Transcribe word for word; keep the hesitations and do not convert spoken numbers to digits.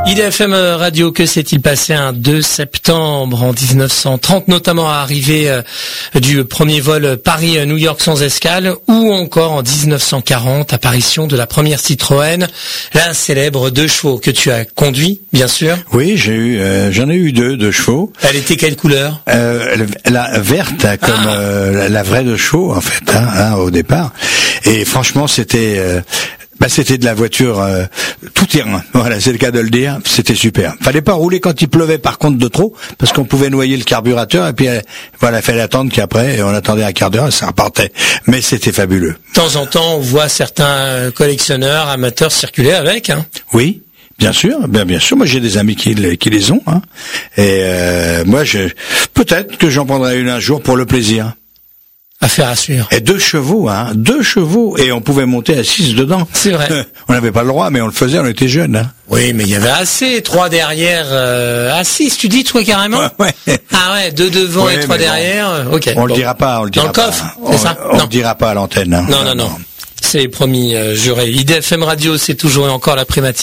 I D F M Radio, que s'est-il passé un deux septembre en dix-neuf cent trente, notamment à l'arrivée euh, du premier vol Paris-New York sans escale, ou encore en dix-neuf cent quarante, apparition de la première Citroën, la célèbre deux chevaux que tu as conduit, bien sûr. Oui, j'ai eu, euh, j'en ai eu deux, deux chevaux. Elle était quelle couleur? euh, La verte, comme ah. euh, la vraie deux chevaux en fait, hein, hein, au départ. Et franchement, c'était euh, Bah c'était de la voiture euh, tout terrain. Voilà, c'est le cas de le dire. C'était super. Fallait pas rouler quand il pleuvait par contre de trop, parce qu'on pouvait noyer le carburateur et puis euh, voilà, fallait attendre qu'après on attendait un quart d'heure et ça repartait. Mais c'était fabuleux. De temps en temps, on voit certains collectionneurs, amateurs circuler avec. Hein. Oui. Bien sûr, bien bien sûr. Moi, j'ai des amis qui, qui les ont. Hein. Et euh, moi, je peut-être que j'en prendrai une un jour pour le plaisir. Affaire à suivre. Et deux chevaux, hein, deux chevaux, et on pouvait monter à six dedans. C'est vrai. On n'avait pas le droit, mais on le faisait, on était jeunes. Hein. Oui, mais il y avait assez, trois derrière, euh, à six, tu dis, toi, carrément? Ouais, ouais. Ah ouais, deux devant ouais, et trois derrière, bon. Ok. On bon. le dira pas, on le dira pas. pas. Dans le coffre, c'est ça? On le dira pas à l'antenne. Hein. Non, non, non. non. C'est promis, euh, juré. I D F M Radio, c'est toujours et encore la primatie.